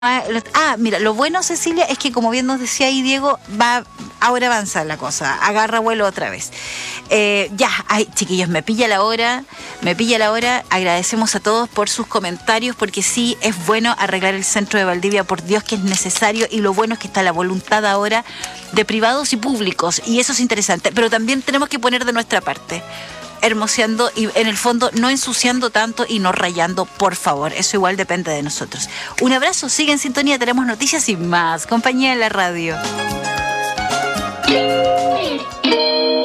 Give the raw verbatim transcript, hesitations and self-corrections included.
Ah, lo- ah, mira, lo bueno, Cecilia, es que como bien nos decía ahí Diego, va, ahora avanza la cosa, agarra vuelo otra vez. Eh, ya, ay, chiquillos, me pilla la hora, me pilla la hora. Agradecemos a todos por sus comentarios, porque sí, es bueno arreglar el centro de Valdivia, por Dios que es necesario, y lo bueno es que está la voluntad ahora de privados y públicos, y eso es interesante, pero también tenemos que poner de nuestra parte, hermoseando y en el fondo no ensuciando tanto y no rayando, por favor. Eso igual depende de nosotros. Un abrazo, sigue en sintonía, tenemos noticias y más compañía en la radio.